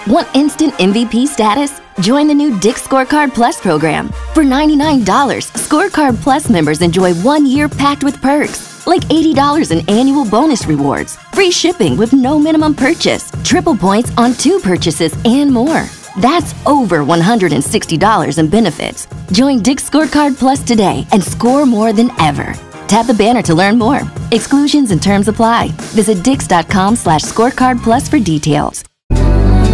Want instant MVP status? Join the new Dick's Scorecard Plus program. For $99, Scorecard Plus members enjoy 1 year packed with perks, like $80 in annual bonus rewards, free shipping with no minimum purchase, triple points on 2 purchases, and more. That's over $160 in benefits. Join Dick's Scorecard Plus today and score more than ever. Tap the banner to learn more. Exclusions and terms apply. Visit dix.com/scorecardplus for details.